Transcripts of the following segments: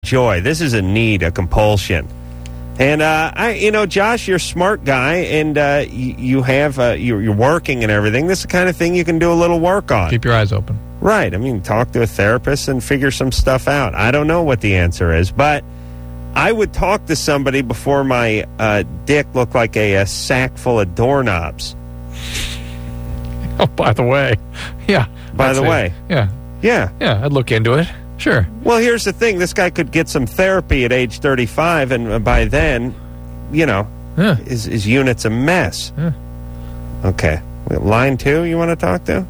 joy. This is a need, a compulsion. And, Josh, you're a smart guy, and you're working and everything. This is the kind of thing you can do a little work on. Keep your eyes open. Right. I mean, talk to a therapist and figure some stuff out. I don't know what the answer is, but I would talk to somebody before my dick looked like a sack full of doorknobs. Oh, by the way. Yeah. By the way. Yeah. Yeah. Yeah, I'd look into it. Sure. Well, here's the thing. This guy could get some therapy at age 35, and by then, his unit's a mess. Yeah. Okay. Line 2 you want to talk to?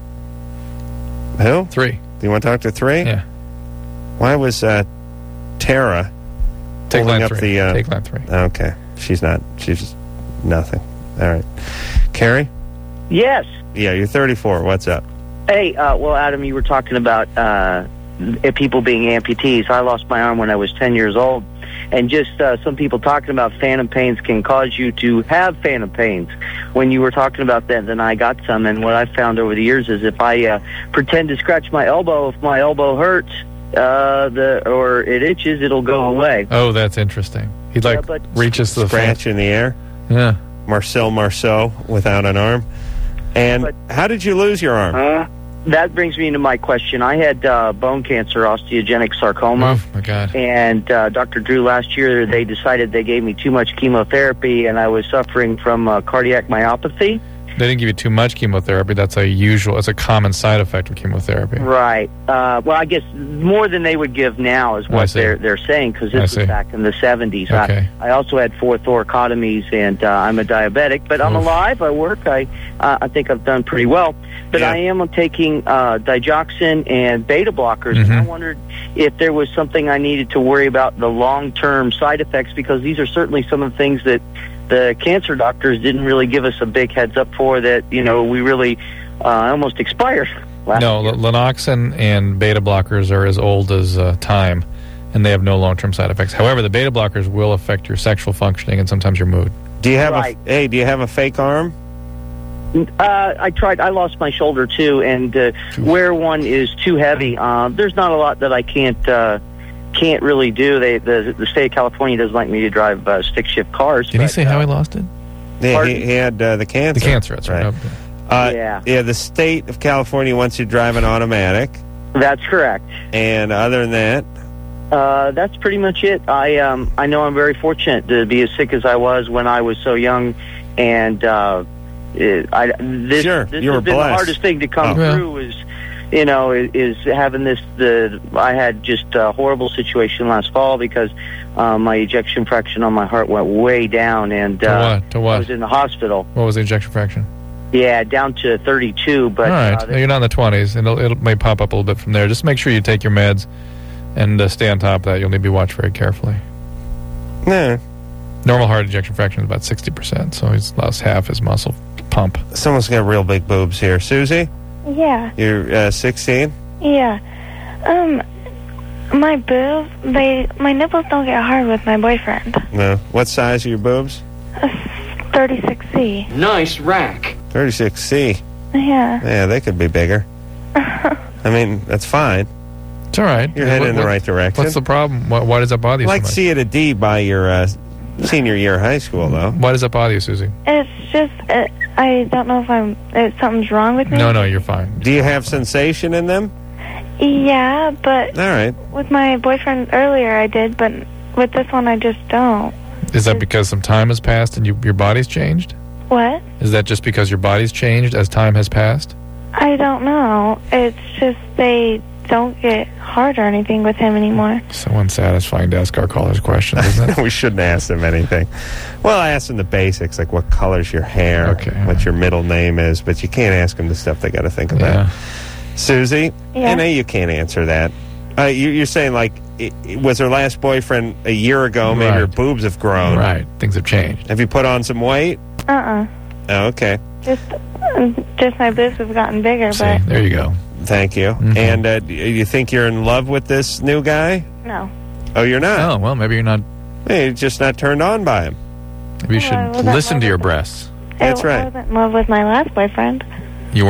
Who? 3. Do you want to talk to 3? Yeah. Why was Tara Take holding line up 3. the... Take line 3. Okay. She's just nothing. All right. Carrie? Yes. Yeah, you're 34. What's up? Hey, well, Adam, you were talking about people being amputees. I lost my arm when I was 10 years old. And just some people talking about phantom pains can cause you to have phantom pains. When you were talking about that, then I got some. And what I've found over the years is if I pretend to scratch my elbow, if my elbow hurts or it itches, it'll go away. Oh, that's interesting. He reaches the scratch in the air. Yeah. Marceau without an arm. And how did you lose your arm? That brings me into my question. I had bone cancer, osteogenic sarcoma. Oh, my God. And Dr. Drew, last year, they decided they gave me too much chemotherapy, and I was suffering from cardiac myopathy. They didn't give you too much chemotherapy. That's it's a common side effect of chemotherapy. Right. Well, I guess more than they would give now is what they're saying, because this was back in the 70s. Okay. I also had 4 thoracotomies, and I'm a diabetic, but I'm alive. I work. I think I've done pretty well. But I am taking digoxin and beta blockers, and I wondered if there was something I needed to worry about the long-term side effects, because these are certainly some of the things that the cancer doctors didn't really give us a big heads up for, that, we really almost expired last year. Lanoxin and beta blockers are as old as time, and they have no long-term side effects. However, the beta blockers will affect your sexual functioning and sometimes your mood. Do you have a fake arm? I tried. I lost my shoulder too, and where one is too heavy, there's not a lot that I can't really do. The state of California doesn't like me to drive stick shift cars. Did he say how he lost it? Yeah, he had the cancer. The cancer, that's right. Yeah, the state of California wants you to drive an automatic. That's correct. And other than that? That's pretty much it. I know I'm very fortunate to be as sick as I was when I was so young, and this has been the hardest thing to come through is having this. I had just a horrible situation last fall because my ejection fraction on my heart went way down, and to what? I was in the hospital. What was the ejection fraction? Yeah, down to 32. But all right, you're not in the 20s, and it may pop up a little bit from there. Just make sure you take your meds and stay on top of that. You'll need to be watched very carefully. No. Normal heart ejection fraction is about 60%, so he's lost half his muscle pump. Someone's got real big boobs here. Susie? Yeah. You're 16? Yeah. My boobs, my nipples don't get hard with my boyfriend. No. What size are your boobs? 36C. Nice rack. 36C. Yeah. Yeah, they could be bigger. I mean, that's fine. It's all right. You're heading in the right direction. What's the problem? Why does that bother you so much? I'd like to see it a D by your senior year of high school, though. Why does that bother you, Susie? It's just, I don't know if something's wrong with me. No, you're fine. Do you have sensation in them? Yeah, but all right. With my boyfriend earlier I did, but with this one I just don't. Is that because some time has passed and your body's changed? What? Is that just because your body's changed as time has passed? I don't know. It's just they don't get hard or anything with him anymore. So unsatisfying to ask our callers questions, isn't it? We shouldn't ask them anything. Well, I asked them the basics, like what color's your hair, what your middle name is, but you can't ask them the stuff they got to think about. Yeah. Susie, I know you can't answer that. You're saying, like, was her last boyfriend a year ago? Maybe her boobs have grown. Right. Things have changed. Have you put on some weight? Oh, okay. Just my boobs have gotten bigger. See, but there you go. Thank you. Mm-hmm. And you think you're in love with this new guy? No. Oh, you're not? Oh, well, maybe you're not. Hey, you're just not turned on by him. Maybe you should listen to your breasts. That's right. I wasn't in love with my last boyfriend. You weren't?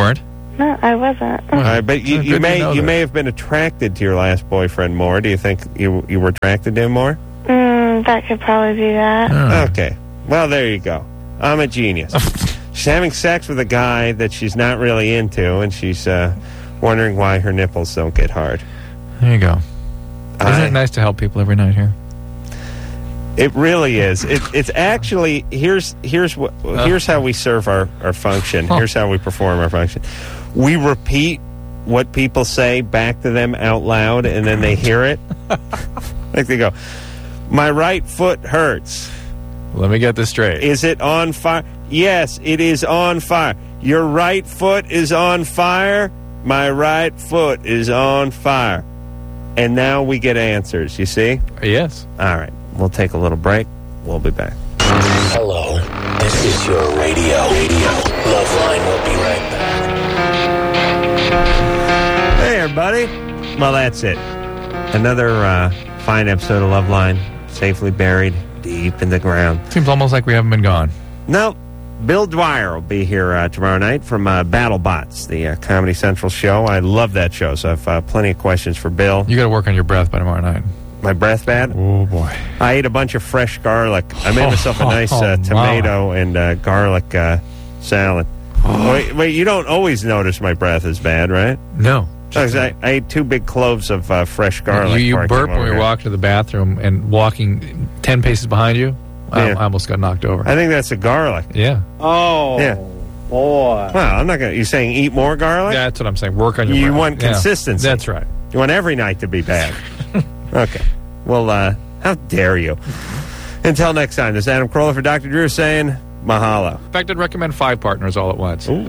No, I wasn't. But you may have been attracted to your last boyfriend more. Do you think you were attracted to him more? That could probably be that. Okay. Well, there you go. I'm a genius. She's having sex with a guy that she's not really into, and she's wondering why her nipples don't get hard. There you go. Isn't it nice to help people every night here? It really is. It's actually here's how we serve our function. Here's how we perform our function. We repeat what people say back to them out loud, and then they hear it. Like they go, "My right foot hurts." Let me get this straight. Is it on fire? Yes, it is on fire. Your right foot is on fire. My right foot is on fire. And now we get answers, you see? Yes. All right. We'll take a little break. We'll be back. Hello. This is your radio. Loveline will be right back. Hey, everybody. Well, that's it. Another fine episode of Loveline, safely buried deep in the ground. Seems almost like we haven't been gone. No. Bill Dwyer will be here tomorrow night from BattleBots, the Comedy Central show. I love that show, so I've plenty of questions for Bill. You got to work on your breath by tomorrow night. My breath bad? Oh, boy. I ate a bunch of fresh garlic. I made myself a nice tomato and garlic salad. Wait, you don't always notice my breath is bad, right? No. I ate 2 big cloves of fresh garlic. You burped when we walked to the bathroom, and walking 10 paces behind you, I almost got knocked over. I think that's the garlic. Yeah. Oh, yeah. Boy. Well, I'm not going to... You're saying eat more garlic? Yeah, that's what I'm saying. Work on your You breath. want consistency. That's right. You want every night to be bad. Okay. Well, how dare you? Until next time, this is Adam Carolla for Dr. Drew saying mahalo. In fact, I'd recommend 5 partners all at once. Ooh.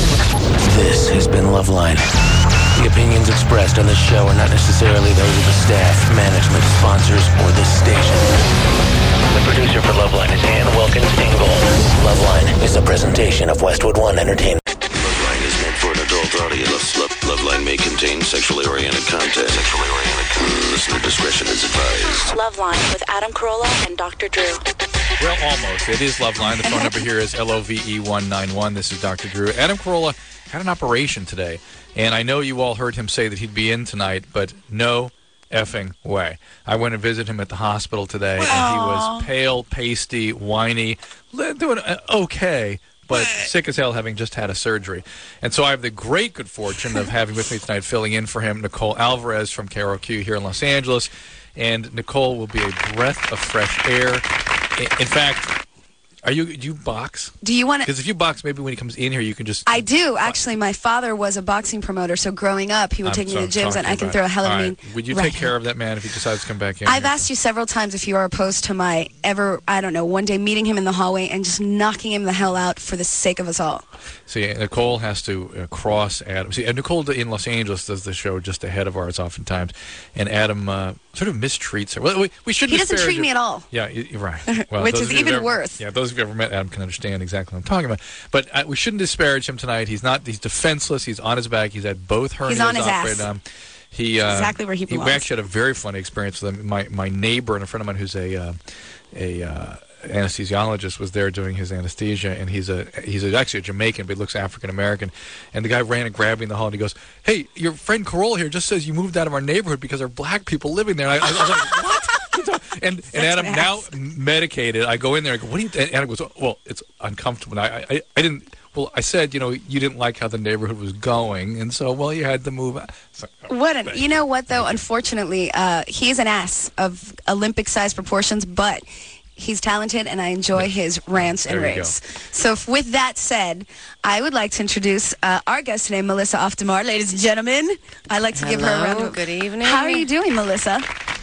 This has been Loveline. The opinions expressed on this show are not necessarily those of the staff, management, sponsors, or this station. The producer for Loveline is Ann Wilkins Ingle. Loveline is a presentation of Westwood One Entertainment. Loveline is meant for an adult audience. Loveline may contain sexually oriented content. Listener discretion is advised. Loveline with Adam Carolla and Dr. Drew. Well, almost. It is Loveline. The phone number here is LOVE191. This is Dr. Drew. Adam Carolla had an operation today, and I know you all heard him say that he'd be in tonight, but no effing way. I went and visited him at the hospital today, and he was pale, pasty, whiny, doing okay, but sick as hell, having just had a surgery. And so I have the great good fortune of having with me tonight, filling in for him, Nicole Alvarez from KROQ here in Los Angeles. And Nicole will be a breath of fresh air. In fact, do you box? Do you want to? Because if you box, maybe when he comes in here, you can just... I do. Actually, my father was a boxing promoter, so growing up, he would take me to gyms, and I can throw a hell of a mean... Would you take care of that man if he decides to come back in? I've asked you several times if you are opposed to my one day meeting him in the hallway and just knocking him the hell out for the sake of us all. See, Nicole has to cross Adam. See, Nicole in Los Angeles does the show just ahead of ours oftentimes, and Adam sort of mistreats her. Well, we shouldn't. He doesn't treat me at all. Yeah, you're right. Well, which is even worse. Yeah, those of you who ever met Adam can understand exactly what I'm talking about. But we shouldn't disparage him tonight. He's defenseless. He's on his back. He's had both hernias He's on his operated ass. on. Exactly where he belongs. We actually had a very funny experience with him. My neighbor and a friend of mine who's a anesthesiologist was there doing his anesthesia, and he's actually a Jamaican, but he looks African American. And the guy ran and grabbed me in the hall, and he goes, "Hey, your friend Carolla here just says you moved out of our neighborhood because there are black people living there." And I was like, "What?" And Adam now medicated. I go in there. I go, "What do you?" And Adam goes, "Well, it's uncomfortable." And I didn't. Well, I said, you didn't like how the neighborhood was going, and so, you had to move out. You know what, though? Unfortunately, he's an ass of Olympic-sized proportions, but he's talented, and I enjoy his rants and raves. So with that said, I would like to introduce our guest today, Melissa Oftemar. Ladies and gentlemen, I'd like to give her a round of... Good evening. How are you doing, Melissa?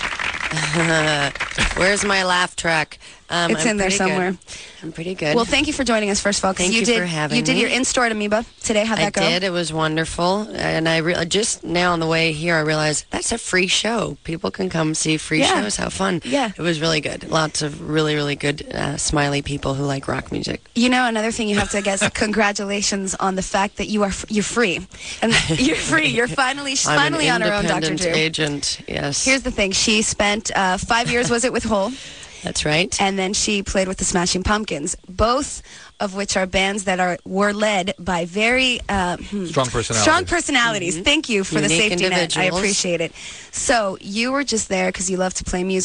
Where's my laugh track? It's in there somewhere. I'm pretty good. Well, thank you for joining us, first of all. Thank you for having me. You did your in-store at Amoeba today. How'd that go? I did. It was wonderful. And I just now on the way here, I realized that's a free show. People can come see free shows. How fun. Yeah. It was really good. Lots of really, really good, smiley people who like rock music. Another thing you have to guess, congratulations on the fact that you're free. And you're free. You're finally on her own, Dr. Drew. Agent, yes. Here's the thing. She spent 5 years, was it, with Hole? That's right. And then she played with the Smashing Pumpkins, both of which are bands that were led by very strong personalities. Strong personalities. Thank you for Unique the safety net. I individuals. appreciate it. So you were just there because you love to play music.